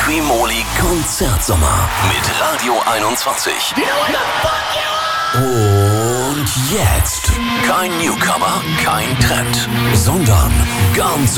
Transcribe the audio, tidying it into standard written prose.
Quimoli Konzertsommer mit Radio 21. Und jetzt kein Newcomer, kein Trend, sondern ganz